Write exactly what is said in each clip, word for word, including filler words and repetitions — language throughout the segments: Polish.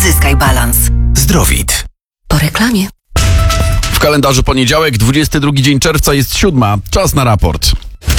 Odzyskaj balans. Zdrowit. Po reklamie. W kalendarzu poniedziałek, dwudziesty drugi dzień czerwca, jest siódma. Czas na raport.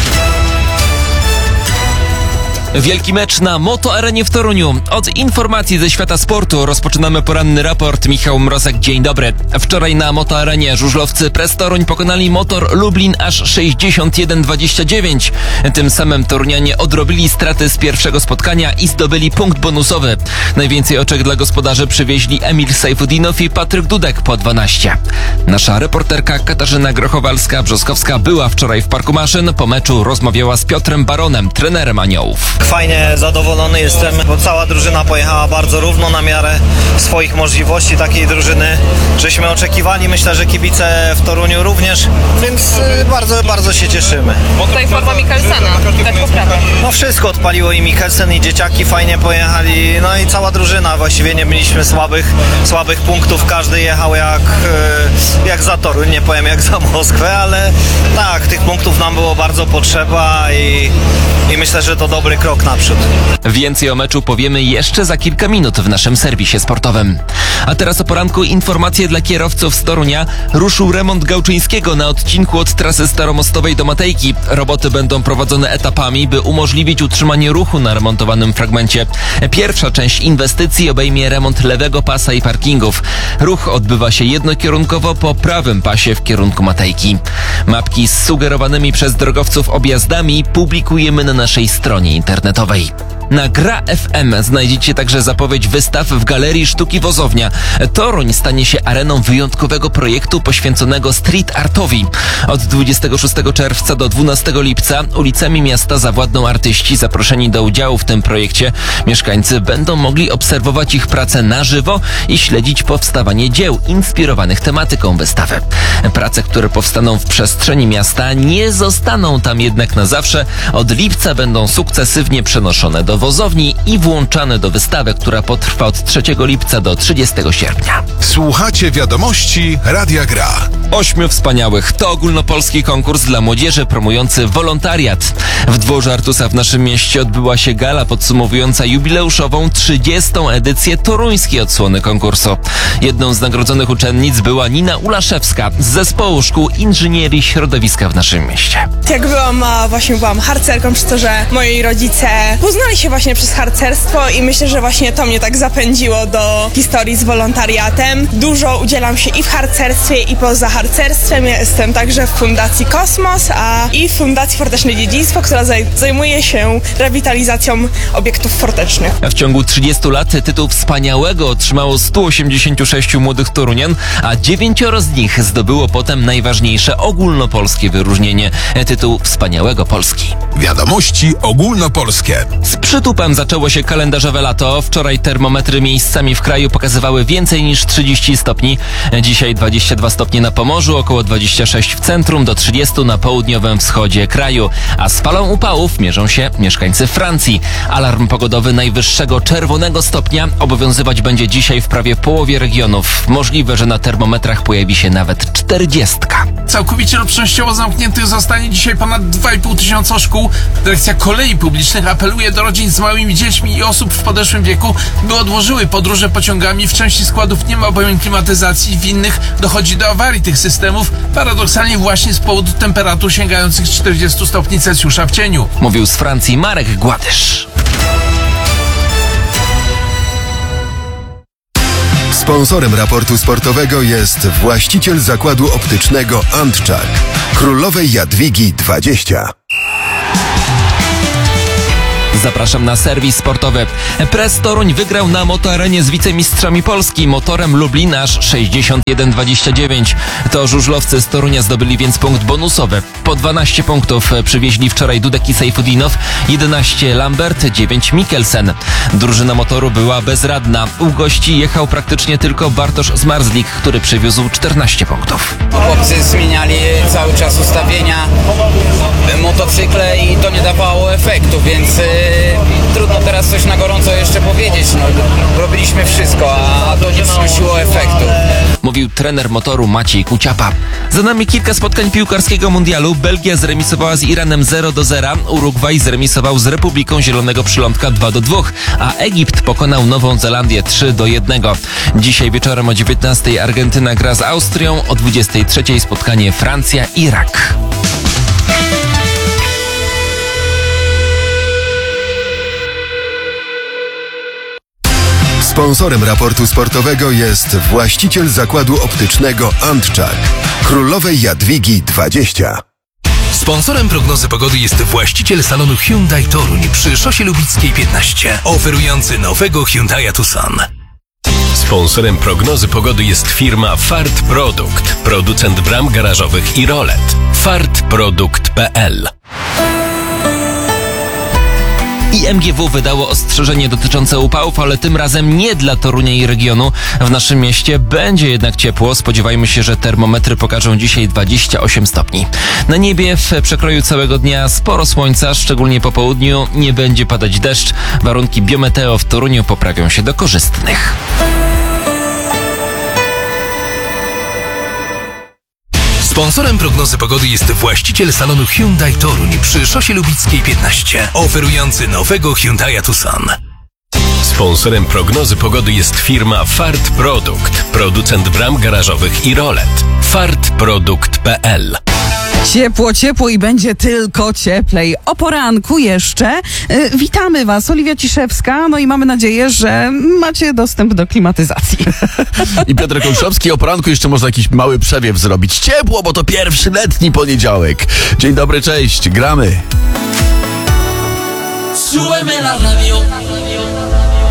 Wielki mecz na Moto Arenie w Toruniu. Od informacji ze świata sportu rozpoczynamy poranny raport. Michał Mrozek, dzień dobry. Wczoraj na Moto Arenie żużlowcy Press Toruń pokonali Motor Lublin aż sześćdziesiąt jeden dwadzieścia dziewięć. Tym samym torunianie odrobili straty z pierwszego spotkania i zdobyli punkt bonusowy. Najwięcej oczek dla gospodarzy przywieźli Emil Sajfudinow i Patryk Dudek po dwanaście. Nasza reporterka Katarzyna Grochowalska-Brzoskowska była wczoraj w Parku Maszyn. Po meczu rozmawiała z Piotrem Baronem, trenerem Aniołów. Fajnie zadowolony jestem, bo cała drużyna pojechała bardzo równo na miarę swoich możliwości takiej drużyny, żeśmy oczekiwali. Myślę, że kibice w Toruniu również, więc bardzo, bardzo się cieszymy. Tutaj forma Mikkelsena, tak poprawia. No wszystko odpaliło i Mikkelsen, i dzieciaki fajnie pojechali, no i cała drużyna. Właściwie nie mieliśmy słabych, słabych punktów, każdy jechał jak, jak za Toruń, nie powiem jak za Moskwę, ale tak, tych punktów nam było bardzo potrzeba i, i myślę, że to dobry krok naprzód. Więcej o meczu powiemy jeszcze za kilka minut w naszym serwisie sportowym. A teraz o poranku informacje dla kierowców z Torunia. Ruszył remont Gałczyńskiego na odcinku od trasy staromostowej do Matejki. Roboty będą prowadzone etapami, by umożliwić utrzymanie ruchu na remontowanym fragmencie. Pierwsza część inwestycji obejmie remont lewego pasa i parkingów. Ruch odbywa się jednokierunkowo po prawym pasie w kierunku Matejki. Mapki z sugerowanymi przez drogowców objazdami publikujemy na naszej stronie internetowej. Na Gra F M znajdziecie także zapowiedź wystaw w Galerii Sztuki Wozownia. Toruń stanie się areną wyjątkowego projektu poświęconego street artowi. Od dwudziestego szóstego czerwca do dwunastego lipca ulicami miasta zawładną artyści zaproszeni do udziału w tym projekcie. Mieszkańcy będą mogli obserwować ich pracę na żywo i śledzić powstawanie dzieł inspirowanych tematyką wystawy. Prace, które powstaną w przestrzeni miasta, nie zostaną tam jednak na zawsze. Od lipca będą sukcesywnie przenoszone do wozowni i włączane do wystawy, która potrwa od trzeciego lipca do trzydziestego sierpnia. Słuchacie wiadomości Radia Gra. Ośmiu wspaniałych to ogólnopolski konkurs dla młodzieży promujący wolontariat. W dworze Artusa w naszym mieście odbyła się gala podsumowująca jubileuszową trzydziestą edycję toruńskiej odsłony konkursu. Jedną z nagrodzonych uczennic była Nina Ulaszewska z zespołu szkół inżynierii środowiska w naszym mieście. Jak byłam, właśnie byłam harcerką, przez to, że moi rodzice poznali się właśnie przez harcerstwo i myślę, że właśnie to mnie tak zapędziło do historii z wolontariatem. Dużo udzielam się i w harcerstwie, i poza harcerstwem. Ja jestem także w Fundacji Kosmos, a i w Fundacji Forteczne Dziedzictwo, która zaj- zajmuje się rewitalizacją obiektów fortecznych. W ciągu trzydziestu lat tytuł wspaniałego otrzymało stu osiemdziesięciu sześciu młodych torunian, a dziewięcioro z nich zdobyło potem najważniejsze ogólnopolskie wyróżnienie – tytuł Wspaniałego Polski. Wiadomości ogólnopolskie. Z przytupem zaczęło się kalendarzowe lato. Wczoraj termometry miejscami w kraju pokazywały więcej niż trzydzieści stopni. Dzisiaj dwadzieścia dwa stopnie na Pomorzu, około dwadzieścia sześć w centrum, do trzydziestu na południowym wschodzie kraju. A z falą upałów mierzą się mieszkańcy Francji. Alarm pogodowy najwyższego czerwonego stopnia obowiązywać będzie dzisiaj w prawie połowie regionów. Możliwe, że na termometrach pojawi się nawet czterdziestka. Całkowicie lub częściowo zamkniętych zostanie dzisiaj ponad dwa i pół tysiąca szkół. Dyrekcja Kolei Publicznych apeluje do rodzin z małymi dziećmi i osób w podeszłym wieku, by odłożyły podróże pociągami. W części składów nie ma bowiem klimatyzacji, w innych dochodzi do awarii tych systemów, paradoksalnie właśnie z powodu temperatur sięgających czterdziestu stopni Celsjusza w cieniu. Mówił z Francji Marek Gładysz. Sponsorem raportu sportowego jest właściciel zakładu optycznego Antczak. Królowej Jadwigi dwadzieścia. Zapraszam na serwis sportowy. Press Toruń wygrał na motoarenie z wicemistrzami Polski motorem Lublin aż sześćdziesiąt jeden dwadzieścia dziewięć. To żużlowcy z Torunia zdobyli więc punkt bonusowy. Po dwanaście punktów przywieźli wczoraj Dudek i Sajfudinow, jedenaście Lambert, dziewięć Mikkelsen. Drużyna motoru była bezradna. U gości jechał praktycznie tylko Bartosz Zmarzlik, który przywiózł czternaście punktów. Chłopcy zmieniali cały czas ustawienia, motocykle i to nie dawało efektu, więc trudno teraz coś na gorąco jeszcze powiedzieć. No, robiliśmy wszystko, a to nie przynosiło efektu. mówił trener Motoru Maciej Kuciapa. Za nami kilka spotkań piłkarskiego mundialu. Belgia zremisowała z Iranem zero do zera, Urugwaj zremisował z Republiką Zielonego Przylądka dwa do dwóch, a Egipt pokonał Nową Zelandię trzy do jednego. Dzisiaj wieczorem o dziewiętnastej Argentyna gra z Austrią, o dwudziestej trzeciej spotkanie Francja-Irak. Sponsorem raportu sportowego jest właściciel zakładu optycznego Antczak. Królowej Jadwigi dwadzieścia. Sponsorem prognozy pogody jest właściciel salonu Hyundai Toruń przy Szosie Lubickiej piętnaście, oferujący nowego Hyundai'a Tucson. Sponsorem prognozy pogody jest firma Fart Produkt, producent bram garażowych i rolet. fartprodukt kropka p l. I M G W wydało ostrzeżenie dotyczące upałów, ale tym razem nie dla Torunia i regionu. W naszym mieście będzie jednak ciepło. Spodziewajmy się, że termometry pokażą dzisiaj dwadzieścia osiem stopni. Na niebie w przekroju całego dnia sporo słońca, szczególnie po południu. Nie będzie padać deszcz. Warunki biometeo w Toruniu poprawią się do korzystnych. Sponsorem prognozy pogody jest właściciel salonu Hyundai Toruń przy Szosie Lubickiej piętnaście, oferujący nowego Hyundai'a Tucson. Sponsorem prognozy pogody jest firma Fart Produkt, producent bram garażowych i rolet. fartprodukt kropka p l. Ciepło, ciepło i będzie tylko cieplej. O poranku jeszcze y, witamy Was, Oliwia Ciszewska, no i mamy nadzieję, że macie dostęp do klimatyzacji. I Piotr Olszowski. O poranku jeszcze można jakiś mały przewiew zrobić. Ciepło, bo to pierwszy letni poniedziałek. Dzień dobry, cześć, gramy. Súbeme la radio.